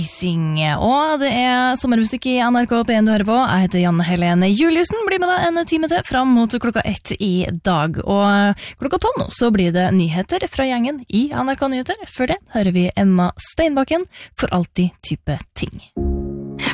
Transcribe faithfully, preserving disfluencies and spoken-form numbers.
Sing, og det er sommermusikk i N R K P en du hører på. Jeg heter Janne Helene Juliussen, blir med deg en time til fram mot klokka ett i dag. Og klokka tolv nå så blir det nyheter fra gjengen i N R K Nyheter. Før det hører vi Emma Steinbakken for alltid type ting.